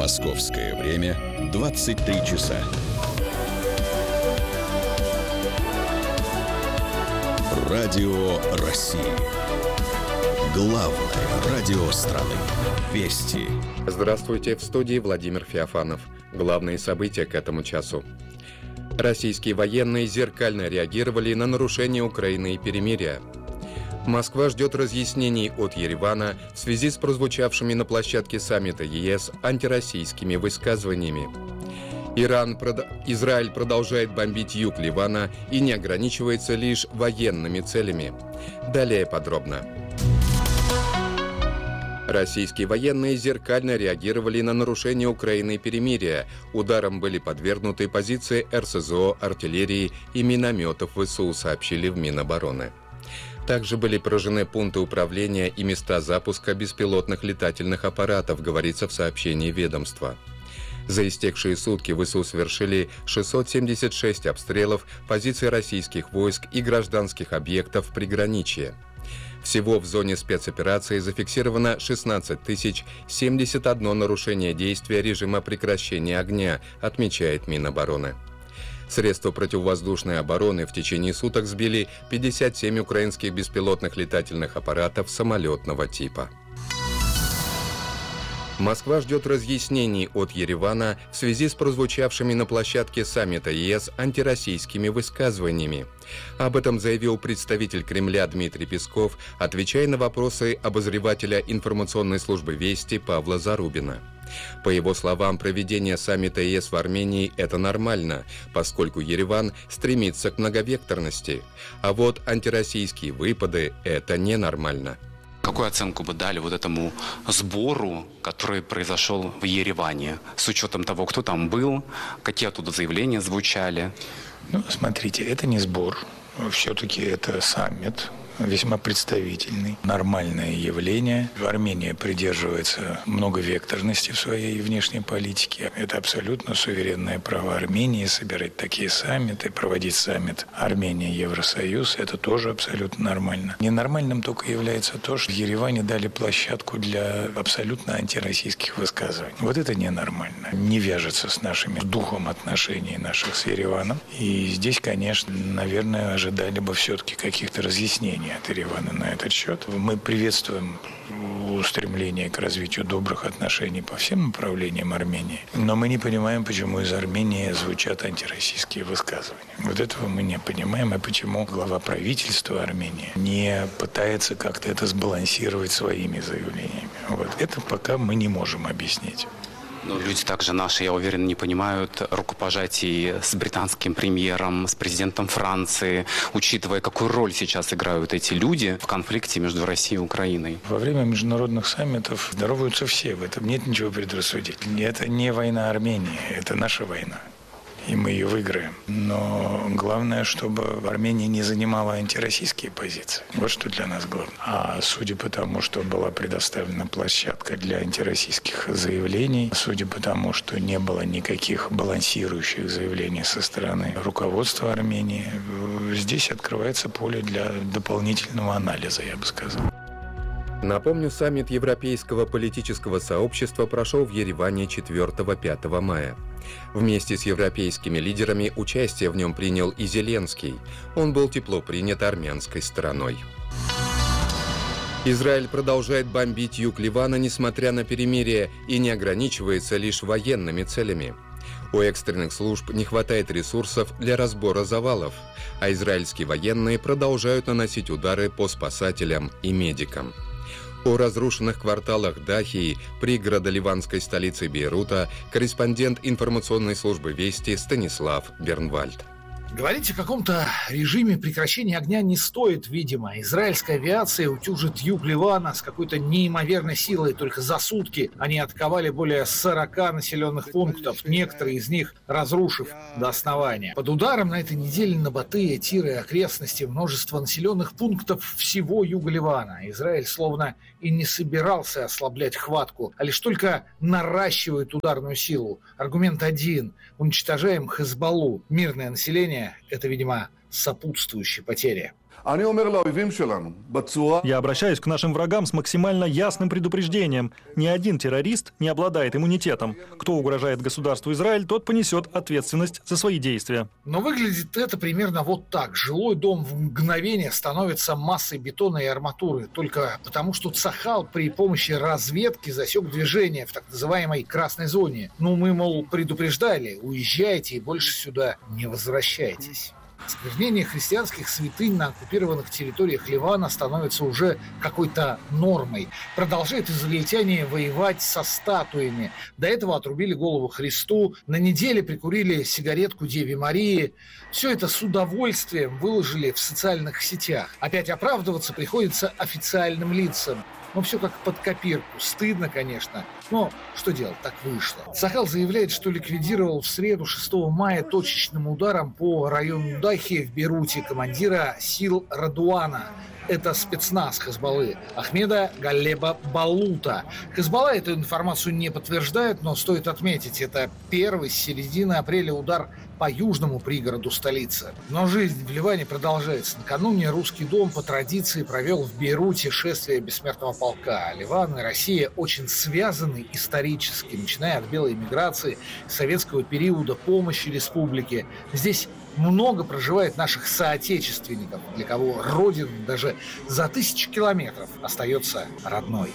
Московское время 23 часа. Радио России. Главное радио страны. Вести. Здравствуйте, в студии Владимир Феофанов. Главные события к этому часу. Российские военные зеркально реагировали на нарушение Украины и перемирия. Москва ждет разъяснений от Еревана в связи с прозвучавшими на площадке саммита ЕС антироссийскими высказываниями. Израиль продолжает бомбить юг Ливана и не ограничивается лишь военными целями. Далее подробно. Российские военные зеркально реагировали на нарушение Украины и перемирия. Ударом были подвергнуты позиции РСЗО, артиллерии и минометов ВСУ, сообщили в Минобороны. Также были поражены пункты управления и места запуска беспилотных летательных аппаратов, говорится в сообщении ведомства. За истекшие сутки ВСУ совершили 676 обстрелов позиций российских войск и гражданских объектов в приграничье. Всего в зоне спецоперации зафиксировано 16 071 нарушение действия режима прекращения огня, отмечает Минобороны. Средства противовоздушной обороны в течение суток сбили 57 украинских беспилотных летательных аппаратов самолетного типа. Москва ждет разъяснений от Еревана в связи с прозвучавшими на площадке саммита ЕС антироссийскими высказываниями. Об этом заявил представитель Кремля Дмитрий Песков, отвечая на вопросы обозревателя информационной службы «Вести» Павла Зарубина. По его словам, проведение саммита ЕС в Армении – это нормально, поскольку Ереван стремится к многовекторности. А вот антироссийские выпады – это ненормально. Какую оценку бы дали вот этому сбору, который произошел в Ереване, с учетом того, кто там был, какие оттуда заявления звучали? Смотрите, это не сбор, все-таки это саммит. Весьма представительный, нормальное явление. Армения придерживается многовекторности в своей внешней политике. Это абсолютно суверенное право Армении собирать такие саммиты, проводить саммит Армения-Евросоюз. Это тоже абсолютно нормально. Ненормальным только является то, что в Ереване дали площадку для абсолютно антироссийских высказываний. Вот это ненормально. Не вяжется с нашим духом отношений наших с Ереваном. И здесь, конечно, наверное, ожидали бы все-таки каких-то разъяснений от Еревана на этот счет. Мы приветствуем устремление к развитию добрых отношений по всем направлениям Армении, но мы не понимаем, почему из Армении звучат антироссийские высказывания. Вот этого мы не понимаем, и почему глава правительства Армении не пытается как-то это сбалансировать своими заявлениями. Вот это пока мы не можем объяснить. Но люди также наши, я уверен, не понимают рукопожатий с британским премьером, с президентом Франции, учитывая, какую роль сейчас играют эти люди в конфликте между Россией и Украиной. Во время международных саммитов здороваются все, в этом нет ничего предрассудительного. Это не война Армении, это наша война. И мы ее выиграем. Но главное, чтобы Армения не занимала антироссийские позиции. Вот что для нас главное. А судя по тому, что была предоставлена площадка для антироссийских заявлений, судя по тому, что не было никаких балансирующих заявлений со стороны руководства Армении, здесь открывается поле для дополнительного анализа, я бы сказал. Напомню, саммит Европейского политического сообщества прошел в Ереване 4-5 мая. Вместе с европейскими лидерами участие в нем принял и Зеленский. Он был тепло принят армянской стороной. Израиль продолжает бомбить юг Ливана, несмотря на перемирие, и не ограничивается лишь военными целями. У экстренных служб не хватает ресурсов для разбора завалов, а израильские военные продолжают наносить удары по спасателям и медикам. О разрушенных кварталах Дахии, пригорода ливанской столицы Бейрута, корреспондент информационной службы «Вести» Станислав Бернвальд. Говорить о каком-то режиме прекращения огня не стоит, видимо. Израильская авиация утюжит юг Ливана с какой-то неимоверной силой. Только за сутки они атаковали более 40 населенных пунктов, некоторые из них разрушив до основания. Под ударом на этой неделе Набатыя, Тира и окрестности множество населенных пунктов всего юга Ливана. Израиль словно и не собирался ослаблять хватку, а лишь только наращивает ударную силу. Аргумент один – уничтожаем Хезболлу. Мирное население – это, видимо, сопутствующие потери. Я обращаюсь к нашим врагам с максимально ясным предупреждением. Ни один террорист не обладает иммунитетом. Кто угрожает государству Израиль, тот понесет ответственность за свои действия. Но выглядит это примерно вот так. Жилой дом в мгновение становится массой бетона и арматуры. Только потому, что Цахал при помощи разведки засек движение в так называемой красной зоне. Мы, мол, предупреждали, уезжайте и больше сюда не возвращайтесь. Осквернение христианских святынь на оккупированных территориях Ливана становится уже какой-то нормой. Продолжают израильтяне воевать со статуями. До этого отрубили голову Христу, на неделе прикурили сигаретку Деве Марии. Все это с удовольствием выложили в социальных сетях. Опять оправдываться приходится официальным лицам. Все как под копирку. Стыдно, конечно. Но что делать, так вышло. Цахал заявляет, что ликвидировал в среду 6 мая точечным ударом по району Дахи в Бейруте командира сил Радуана. Это спецназ Хезболлы Ахмеда Галеба Балута. Хезболла эту информацию не подтверждает, но стоит отметить, это первый с середины апреля удар по южному пригороду столицы. Но жизнь в Ливане продолжается. Накануне Русский дом по традиции провел в Бейруте шествие бессмертного полка. Ливан и Россия очень связаны исторически, начиная от белой эмиграции, советского периода, помощи республике. Здесь много проживает наших соотечественников, для кого родина даже за 1000 километров остается родной.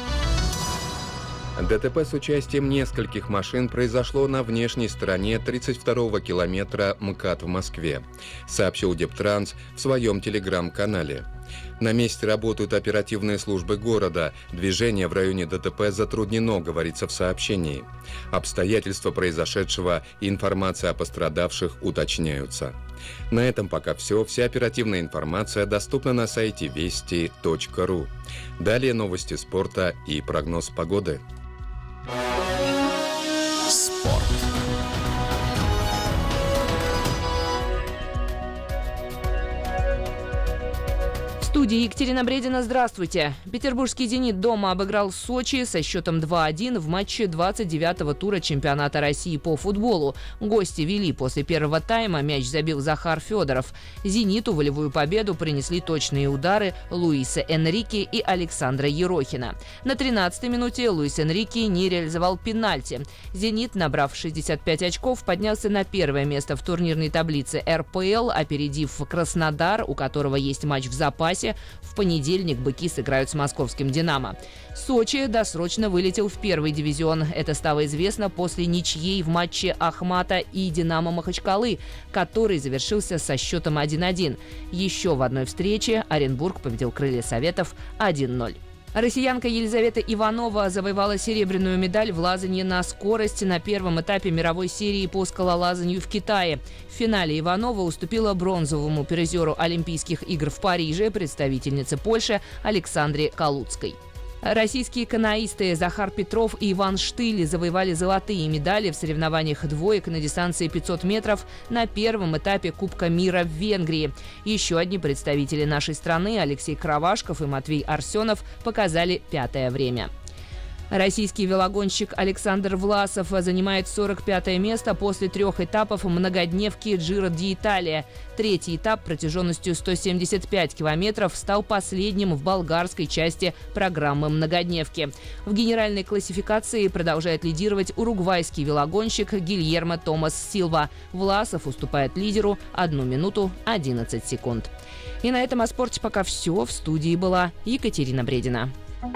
ДТП с участием нескольких машин произошло на внешней стороне 32-го километра МКАД в Москве, сообщил Дептранс в своем телеграм-канале. На месте работают оперативные службы города. Движение в районе ДТП затруднено, говорится в сообщении. Обстоятельства произошедшего и информация о пострадавших уточняются. На этом пока все. Вся оперативная информация доступна на сайте вести.ру. Далее новости спорта и прогноз погоды. Спорт. В студии Екатерина Бредина. Здравствуйте. Петербургский «Зенит» дома обыграл Сочи со счетом 2-1 в матче 29-го тура чемпионата России по футболу. Гости вели после первого тайма, мяч забил Захар Федоров. «Зениту» волевую победу принесли точные удары Луиса Энрике и Александра Ерохина. На 13-й минуте Луис Энрике не реализовал пенальти. «Зенит», набрав 65 очков, поднялся на первое место в турнирной таблице РПЛ, опередив Краснодар, у которого есть матч в запасе. В понедельник быки сыграют с московским «Динамо». Сочи досрочно вылетел в первый дивизион. Это стало известно после ничьей в матче Ахмата и «Динамо» Махачкалы, который завершился со счетом 1-1. Еще в одной встрече Оренбург победил «Крылья Советов» 1-0. Россиянка Елизавета Иванова завоевала серебряную медаль в лазанье на скорость на первом этапе мировой серии по скалолазанию в Китае. В финале Иванова уступила бронзовому призеру Олимпийских игр в Париже, представительнице Польши Александре Калуцкой. Российские каноисты Захар Петров и Иван Штыль завоевали золотые медали в соревнованиях двоек на дистанции 500 метров на первом этапе Кубка мира в Венгрии. Еще одни представители нашей страны, Алексей Кравашков и Матвей Арсенов, показали 5-е время. Российский велогонщик Александр Власов занимает 45-е место после 3 этапов многодневки Джиро ди-Италия. Третий этап протяженностью 175 километров стал последним в болгарской части программы многодневки. В генеральной классификации продолжает лидировать уругвайский велогонщик Гильермо Томас Силва. Власов уступает лидеру 1 минуту 11 секунд. И на этом о спорте пока все. В студии была Екатерина Бредина.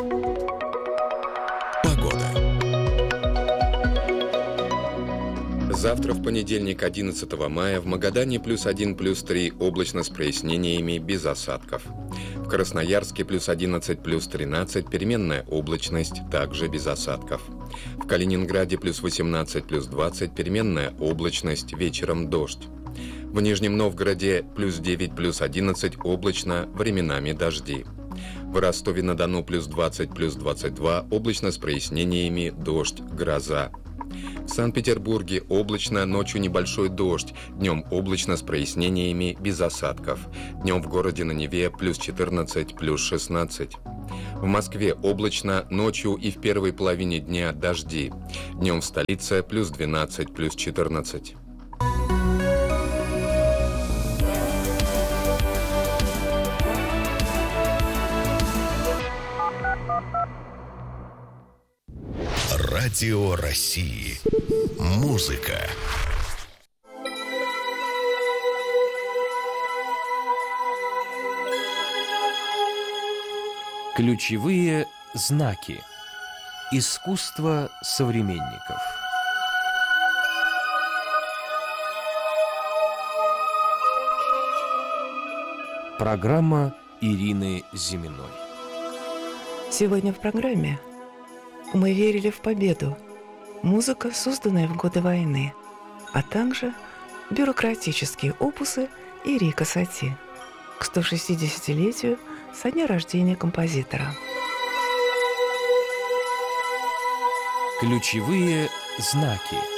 Завтра, в понедельник, 11 мая, в Магадане +1, +3, облачно с прояснениями, без осадков. В Красноярске +11, +13, переменная облачность, также без осадков. В Калининграде +18, +20, переменная облачность, вечером дождь. В Нижнем Новгороде +9, +11, облачно, временами дожди. В Ростове-на-Дону +20, +22, облачно с прояснениями, дождь, гроза. В Санкт-Петербурге облачно, ночью небольшой дождь, днем облачно с прояснениями, без осадков. Днем в городе на Неве +14, +16. В Москве облачно, ночью и в первой половине дня дожди. Днем в столице +12, +14. Радио России. Музыка. Ключевые знаки. Искусство современников. Программа Ирины Зиминой. Сегодня в программе мы верили в победу. Музыка, созданная в годы войны, а также бюрократические опусы Эрика Сати к 160-летию со дня рождения композитора. Ключевые знаки.